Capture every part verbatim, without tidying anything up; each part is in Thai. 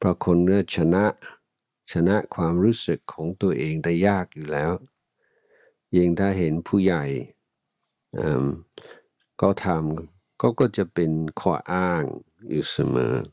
เพราะคนเนี่ยชนะชนะความรู้สึกของตัวเองได้ยากอยู่แล้วยิ่งถ้าเห็นผู้ใหญ่ก็ทำก็ก็จะเป็นข้ออ้างอยู่เสมอ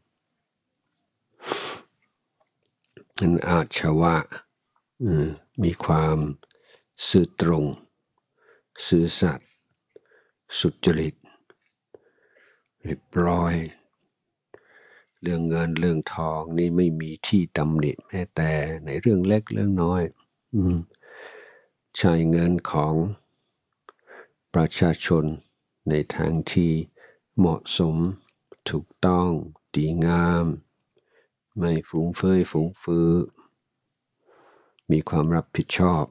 มันอาชวะมีความซื่อตรงซื่อสัตย์สุจริตเรียบร้อยเรื่องเงินเรื่องทองนี่ไม่มีที่ตำหนิแม้แต่ในเรื่องเล็กเรื่องน้อยใช้เงินของประชาชนในทางที่เหมาะสมถูกต้องดีงามไม่ฟุ้งเฟ้อฟุ้งฟื้อมีความรับผิดชอบ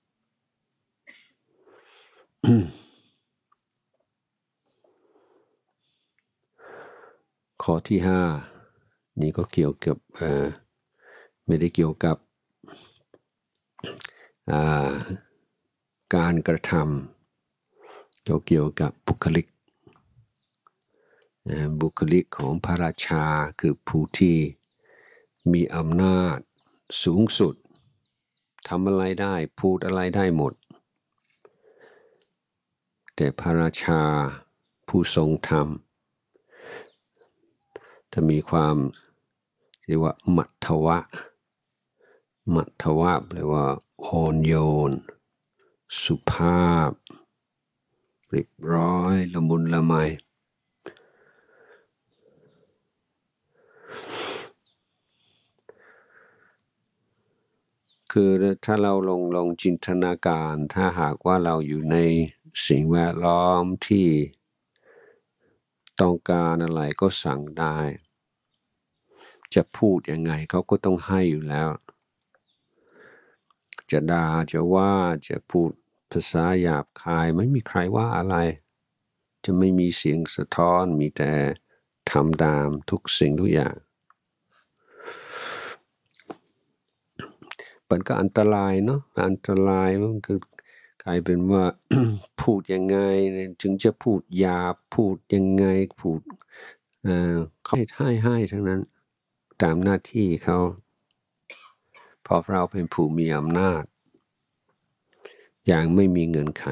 ข้อที่ห้านี่ก็เกี่ยวกับไม่ได้เกี่ยวกับการกระทำก็เกี่ยวกับบุคลิกบุคลิกของพระราชาคือผู้ที่มีอำนาจสูงสุดทำอะไรได้พูดอะไรได้หมดแต่พระราชาผู้ทรงธรรมถ้ามีความเรียกว่ามัทธวะมัทธวะแปลว่าอ่อนโยนสุภาพเรียบร้อยละมุนละไมคือถ้าเราลองลองจินตนาการถ้าหากว่าเราอยู่ในสิ่งแวดล้อมที่ต้องการอะไรก็สั่งได้จะพูดยังไงเขาก็ต้องให้อยู่แล้วจะด่าจะว่าจะพูดภาษาหยาบคายไม่มีใครว่าอะไรจะไม่มีเสียงสะท้อนมีแต่ทำตามทุกสิ่งทุกอย่างมันก็อันตรายเนาะอันตรายมันคือกลายเป็นว่า พูดยังไงถึงจะพูดหยาบพูดยังไงพูดเอ่อเขาให้ให้ทั้งนั้นตามหน้าที่เขาเพราะเราเป็นผู้มีอำนาจอย่างไม่มีเงื่อนไข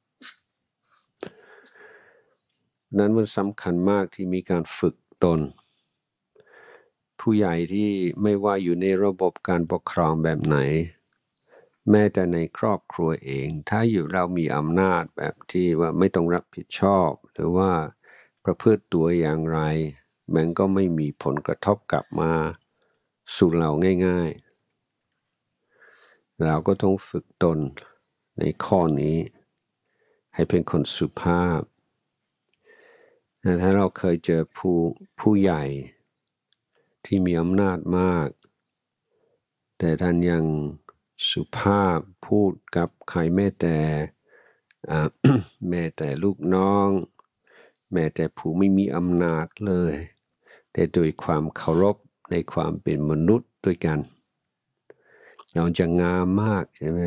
นั้นมันสำคัญมากที่มีการฝึกตนผู้ใหญ่ที่ไม่ว่าอยู่ในระบบการปกครองแบบไหนแม้แต่ในครอบครัวเองถ้าอยู่เรามีอำนาจแบบที่ว่าไม่ต้องรับผิดชอบหรือว่าประพฤติตัวอย่างไรมันก็ไม่มีผลกระทบกลับมาสู่เราง่ายๆเราก็ต้องฝึกตนในข้อนี้ให้เป็นคนสุภาพถ้าเราเคยเจอผู้ผู้ใหญ่ที่มีอำนาจมากแต่ท่านยังสุภาพพูดกับใครแม้แต่ แม้แต่ลูกน้องแม้แต่ผู้ไม่มีอำนาจเลยแต่โดยความเคารพในความเป็นมนุษย์ด้วยกันเราจะงามมากใช่ไหม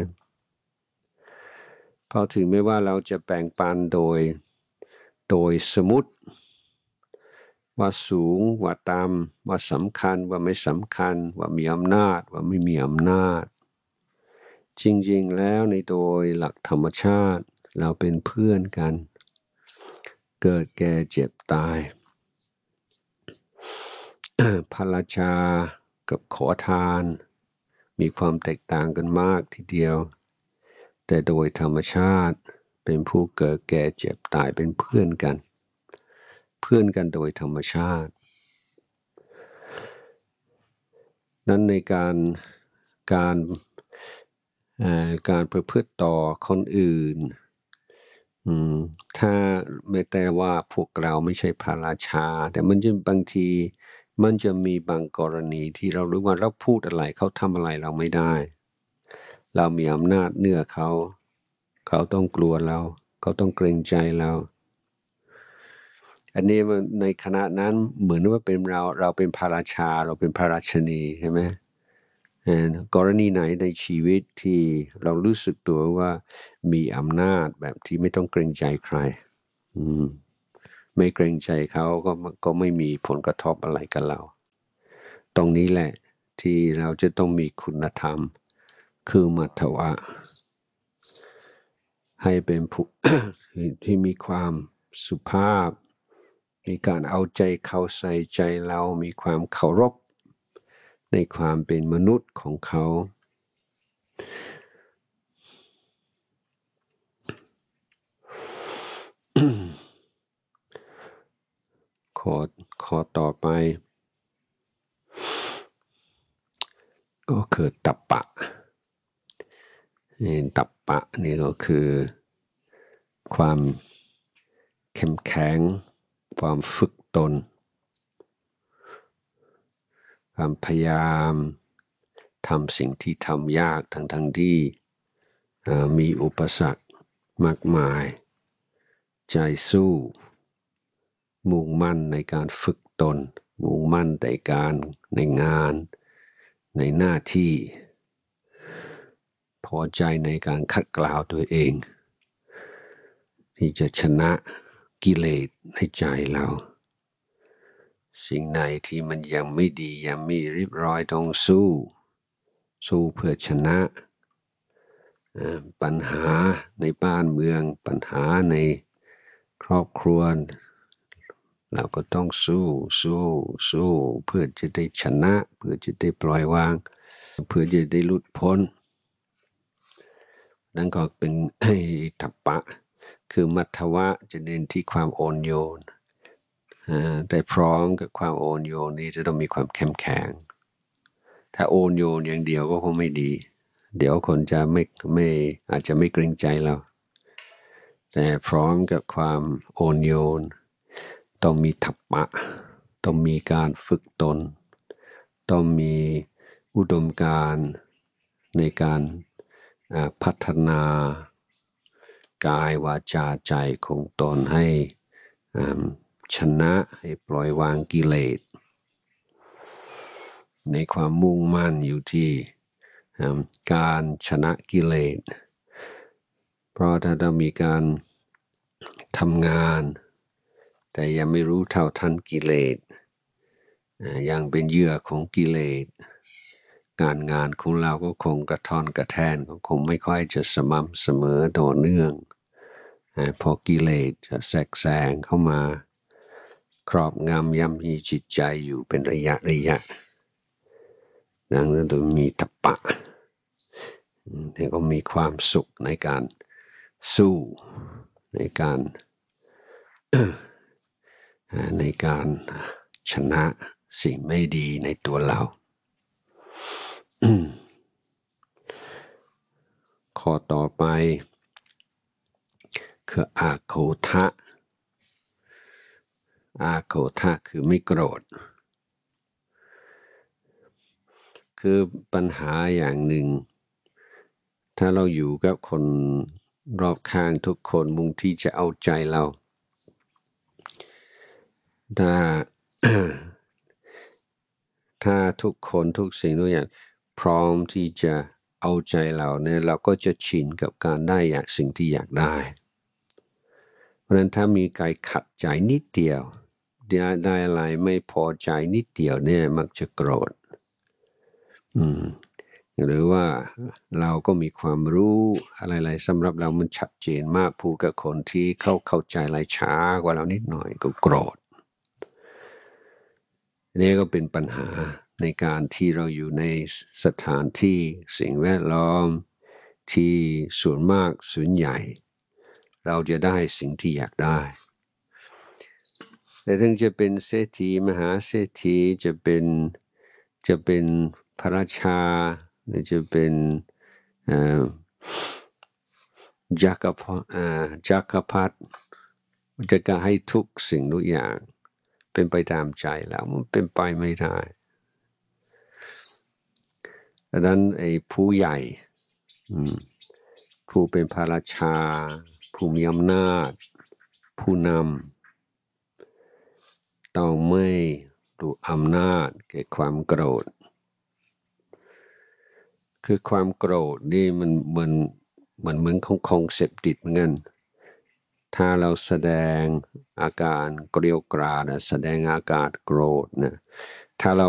เพราะถึงไม่ว่าเราจะแบ่งปันโดยโดยสมมุติว่าสูงว่าต่ำว่าสำคัญว่าไม่สำคัญว่ามีอำนาจว่าไม่มีอำนาจจริงๆแล้วในโดยหลักธรรมชาติเราเป็นเพื่อนกันเกิดแก่เจ็บตาย พระราชากับขอทานมีความแตกต่างกันมากทีเดียวแต่โดยธรรมชาติเป็นผู้เกิดแก่เจ็บตายเป็นเพื่อนกันเพื่อนกันโดยธรรมชาตินั้นในการการการประพฤติต่อคนอื่นถ้าไม่แต่ว่าพวกเราไม่ใช่พระราชาแต่มันจะบางทีมันจะมีบางกรณีที่เรารู้ว่าเราพูดอะไรเขาทำอะไรเราไม่ได้เรามีอำนาจเหนือเขาเขาต้องกลัวเราเขาต้องเกรงใจเราอันนี้ในขณะนั้นเหมือนว่าเป็นเราเราเป็นพระราชาเราเป็นพระราชนีใช่ไหมกรณีไหนในชีวิตที่เรารู้สึกตัวว่ามีอำนาจแบบที่ไม่ต้องเกรงใจใครไม่เกรงใจเขาก็ก็ไม่มีผลกระทบอะไรกับเราตรงนี้แหละที่เราจะต้องมีคุณธรรมคือมัทวะให้เป็นผู้ ที่มีความสุภาพมีการเอาใจเขาใส่ใจเรามีความเคารพในความเป็นมนุษย์ของเขาขอขอต่อไปก็คือตัปปะนี่ตัปปะนี่ก็คือความเข้มแข็งความฝึกตนความพยายามทำสิ่งที่ทำยากทั้งทั้งที่มีอุปสรรคมากมายใจสู้มุ่งมั่นในการฝึกตนมุ่งมั่นในการในงานในหน้าที่พอใจในการขัดเกลาตัวเองที่จะชนะกิเลสในใจเราสิ่งไหนที่มันยังไม่ดียังไม่เรียบร้อยต้องสู้สู้เพื่อชนะปัญหาในบ้านเมืองปัญหาในครอบครัวเราก็ต้องสู้สู้สู้เพื่อจะได้ชนะเพื่อจะได้ปล่อยวางเพื่อจะได้หลุดพ้นนั่นก็เป็นตัปปะคือมัทวะจะเน้นที่ความอ่อนโยนแต่พร้อมกับความอ่อนโยนนี้จะต้องมีความเข้มแข็งถ้าอ่อนโยนอย่างเดียวก็คงไม่ดีเดี๋ยวคนจะไม่ไม่อาจจะไม่เกรงใจเราแต่พร้อมกับความอ่อนโยนต้องมีตัปปะต้องมีการฝึกตนต้องมีอุดมการณ์ในการพัฒนากายวาจาใจของตนให้ชนะให้ปล่อยวางกิเลสในความมุ่งมั่นอยู่ที่การชนะกิเลสเพราะถ้าเรามีการทำงานแต่ยังไม่รู้เท่าทันกิเลสยังเป็นเหยื่อของกิเลสการงานของเราก็คงกระท่อนกระแทนก็คงไม่ค่อยจะสม่ำเสมอต่อเนื่องพอกิเลสจะแทรกแซงเข้ามาครอบงำย่ำยีจิตใจอยู่เป็นระยะระยะดังนั้นต้องมีตัปปะแล้วก็มีความสุขในการสู้ในการ ในการชนะสิ่งไม่ดีในตัวเรา ข้อต่อไปคืออาโคทะอาโคทะคือไม่โกรธคือปัญหาอย่างหนึ่งถ้าเราอยู่กับคนรอบข้างทุกคนมุ่งที่จะเอาใจเราถ้า ถ้าทุกคนทุกสิ่งทุกอย่างพร้อมที่จะเอาใจเราเนี่ยเราก็จะชินกับการได้อยากสิ่งที่อยากได้เพราะฉะนั้นถ้ามีการขัดใจนิดเดียวได้อะไรไม่พอใจนิดเดียวเนี่ยมักจะโกรธอืมหรือว่าเราก็มีความรู้อะไรๆสำหรับเรามันชัดเจนมากพูดกับคนที่เขาเข้าใจอะไรช้ากว่าเรานิดหน่อยก็โกรธนี่ก็เป็นปัญหาในการที่เราอยู่ในสถานที่สิ่งแวดล้อมที่ส่วนมากส่วนใหญ่เราจะได้สิ่งที่อยากได้แต่ถึงจะเป็นเศรษฐีมหาเศรษฐีจะเป็นจะเป็นพระราชาหรือจะเป็นจักรพรรดิจักรพรรดิจะกะให้ทุกสิ่งทุกอย่างเป็นไปตามใจแล้วมันเป็นไปไม่ได้ดังนั้นไอ้ผู้ใหญ่ผู้เป็นพระราชาผู้มีอำนาจผู้นำต้องไม่ดูอำนาจแก่ความโกรธคือความโกรธนี่มันเหมือนเหมือนเหมือนของของเสพติดเหมือนกันถ้าเราแสดงอาการเกลียวกราดแสดงอาการโกรธนะถ้าเรา